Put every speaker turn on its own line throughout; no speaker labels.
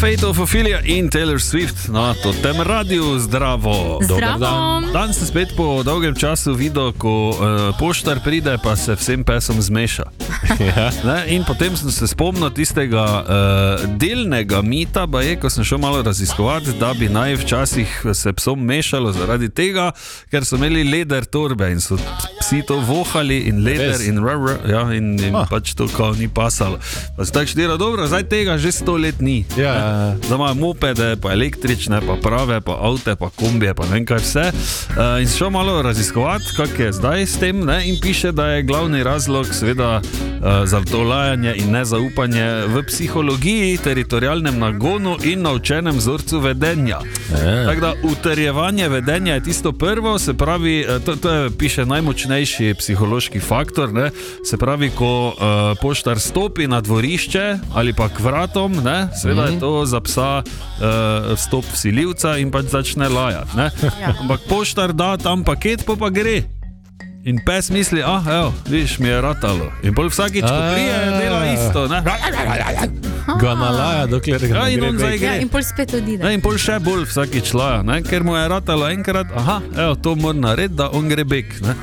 Fate of Ophelia in Taylor Swift na Totem Radiu. Zdravo.
Dober dan.
Danes sem spet po dolgem času videl, ko poštar pride, pa se vsem pesom zmeša. In potem sem se spomnil tistega delnega mita, ko sem šel malo raziskovati, da bi naj včasih se psom mešalo zaradi tega, ker so imeli leder torbe in so psi to vohali in leder in pač to kao ni pasalo. Pa se tako štira, dobro, zdaj tega že 100 let ni. Zdaj imajo mopede, pa električne, pa prave, pa avte, pa kombije, pa ne vem kaj vse. In šel malo raziskovati, kak je zdaj s tem, ne? In piše, da je glavni razlog seveda za to lajanje in nezaupanje v psihologiji, teritorialnem nagonu in naučenem vzorcu vedenja. Tako da utrjevanje vedenja je tisto prvo, se pravi, to je, piše, najmočnejši psihološki faktor, ne? Se pravi, ko poštar stopi na dvorišče ali pa k vratom, ne? Seveda je to za psa vstop vsiljivca in pač začne lajati, ne? Ampak poštar da tam paket, pa gre. In pes misli, evo, vidiš, mi je ratalo. In pol vsakič, ko prije, dela isto, ne?
Ga nalaja, dokler ga ne gre.
Ja, in pol spet odide.
In pol še bolj vsakič laja, ne? Ker mu je ratalo enkrat, evo, to mora narediti, da on gre bek, ne?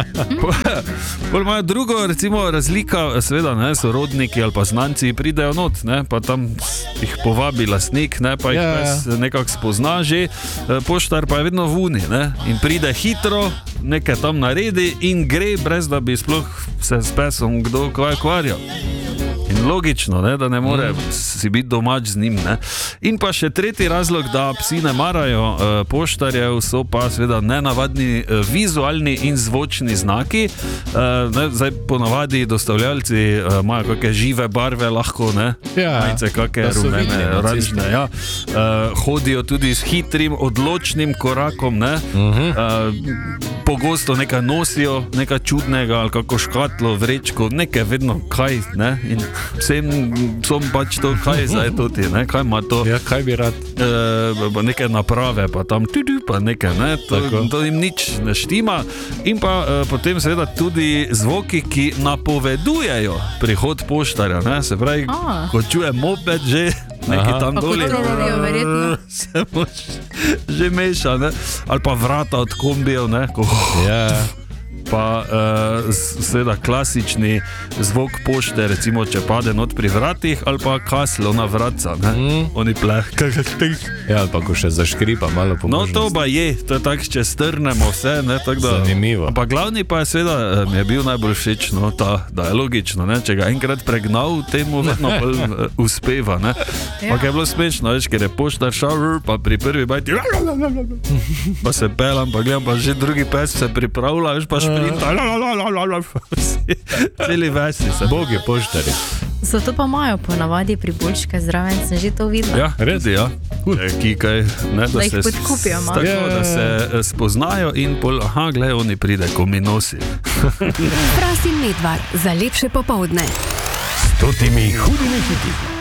Pol imajo drugo, recimo, razlika, seveda, ne, sorodniki ali pa znanci pridejo not, ne? Pa tam jih povabi lastnik, ne? Pa jih pes nekako spozna že, poštar pa je vedno v uni, ne? In pride hitro, nekaj tam naredi in gre, brez da bi sploh se s pesom kdo kaj ukvarjal. In logično, ne, da ne more si biti domač z njim, ne. In pa še tretji razlog, da psi ne marajo poštarjev, so pa seveda nenavadni vizualni in zvočni znaki. Zdaj ponavadi dostavljalci imajo kakšne žive barve lahko, ne, majice kakšne rumene, oranžne, hodijo tudi s hitrim, odločnim korakom, ne, pogosto nekaj nosijo, nekaj čudnega ali kako škatlo, vrečko, nekaj vedno kaj, ne, in vsem som pač to, kaj zdaj to ti, ne, kaj ima to.
Ja, kaj bi rad?
Neke naprave, pa tam pa nekaj, ne, to jim nič ne štima. In pa potem seveda tudi zvoki, ki napovedujejo prihod poštarja, ne, se pravi, ko čuje moped že, nekaj tam doli, se mu že meša, ne, ali pa vrata od kombijev, ne, pa seveda klasični zvok pošte, recimo, če pade not pri vratih, ali pa kaslo na vratca, ne, oni pleh,
ali pa ko še zaškripa malo po možnosti.
No, to pa je, to je tako, če strnemo vse, ne, tako da.
Zanimivo.
Pa glavni pa je seveda, mi je bil najbolj všeč, no, da je logično, ne, če ga enkrat pregnal, temu vedno uspeva, ne. Pa je bilo smešno, veš, ker je poštar šel, pa pri prvi bajti, pa se pelam, pa gledam, pa že drugi pes se pripravlja, veš, pa celi vesi se.
Bogi poštari.
Zato pa imajo ponavadi priboljške zraven, sem že to videla.
Ja, res je, ja. Kikaj, ne,
da jih podkupijo malo.
Tako, da se spoznajo in pol, glej, oni pride, ko mi nosi.
Fras in Medvard za lepše popoldne.
S totimi hudimi hiti.